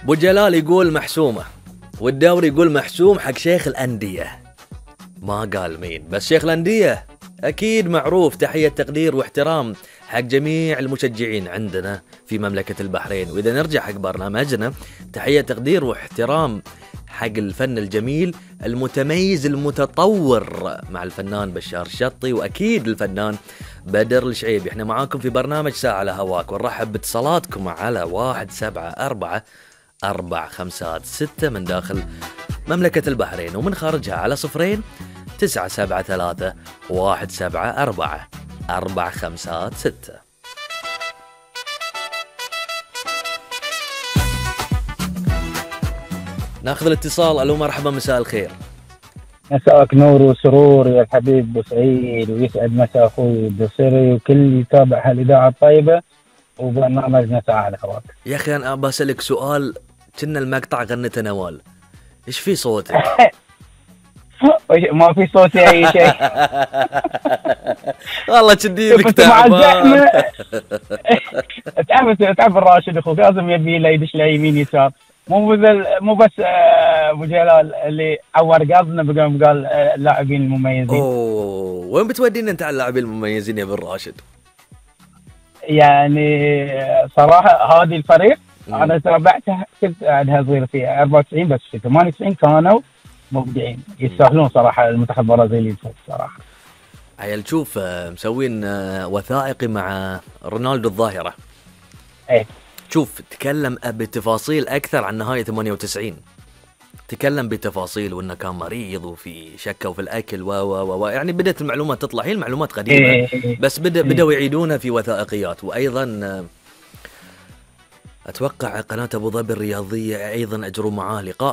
ابو جلال يقول محسومة، والدوري يقول محسوم حق شيخ الأندية، ما قال مين، بس شيخ الأندية أكيد معروف. تحية تقدير واحترام حق جميع المشجعين عندنا في مملكة البحرين. وإذا نرجع حق برنامجنا، تحية تقدير واحترام حق الفن الجميل المتميز المتطور مع الفنان بشار الشطي، وأكيد الفنان بدر الشعيبي. احنا معاكم في برنامج ساعة على هواك، ونرحب باتصالاتكم على 174-456 من داخل مملكة البحرين، ومن خارجها على 0-973-174-456. ناخذ الاتصال. الو مرحبا، مساء الخير. مساءك نور وسرور يا الحبيب ابو سعيد، ويسعد مساء اخوي الدوسري وكل يتابع هالاذاعه الطيبه وبرنامجنا ساعه على هواك. يا اخي انا بسالك سؤال، كنا المقطع غنته نوال، ايش في صوتك؟ ما في صوتي اي شيء. والله كدي لك تعبان. تعب الراشد اخوك، لازم يبي له يدش له يمين يسار، مو بس ابو جلال اللي عور قلبنا بقام قال اللاعبين المميزين. اوه، وين بتودينا انت على اللاعبين المميزين يا ابن راشد؟ يعني صراحه هذه الفريق انا تابعته، كنت قاعدها صغير فيها 94، بس في 98 كانوا مبدعين، يستاهلون صراحه المنتخب البرازيلي يفوز صراحه. عيال شوف مسوين وثائقي مع رونالدو الظاهره. ايه شوف تكلم بتفاصيل اكثر عن نهايه 98، تكلم بتفاصيل وانه كان مريض وفي شكه وفي الاكل و يعني بدات المعلومات تطلع، هي المعلومات قديمه بس بداوا يعيدونها في وثائقيات. وايضا اتوقع قناه ابو ظبي الرياضيه ايضا اجروا معاه لقاء